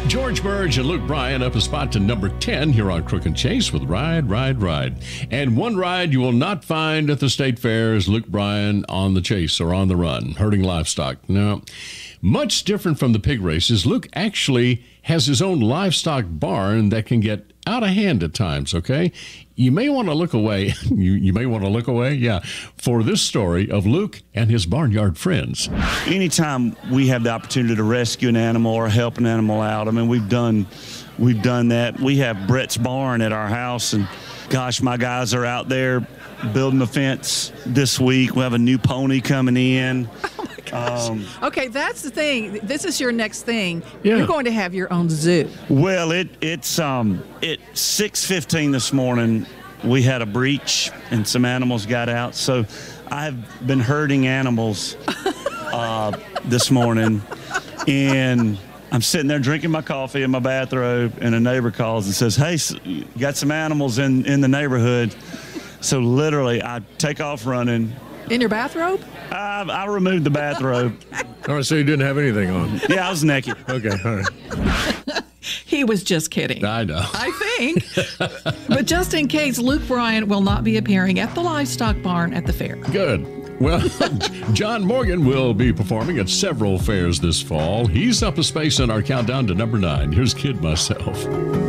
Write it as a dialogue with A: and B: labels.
A: George Burge and Luke Bryan up a spot to number 10 here on Crook and Chase with Ride, Ride, Ride. And one ride you will not find at the state fair is Luke Bryan on the chase or on the run, herding livestock. No, much different from the pig races. Luke actually has his own livestock barn that can get out of hand at times, okay? You may want to look away. You may want to look away, yeah, for this story of Luke and his barnyard friends.
B: Anytime we have the opportunity to rescue an animal or help an animal out, I mean, we've done that. We have Brett's barn at our house, and gosh, my guys are out there building the fence this week. We have a new pony coming in.
C: Okay, that's the thing. This is your next thing.
A: Yeah.
C: You're going to have your own zoo.
B: Well, it's at 6:15 this morning. We had a breach and some animals got out. So I've been herding animals this morning, and I'm sitting there drinking my coffee in my bathrobe, and a neighbor calls and says, "Hey, you got some animals in the neighborhood." So literally, I take off running.
C: In your bathrobe?
B: I removed the bathrobe.
A: All right, so you didn't have anything on.
B: Yeah, I was naked.
A: Okay, all right.
C: He was just kidding.
A: I know.
C: I think. But just in case, Luke Bryan will not be appearing at the livestock barn at the fair.
A: Good. Well, John Morgan will be performing at several fairs this fall. He's up a space in our countdown to number 9. Here's Kid Myself.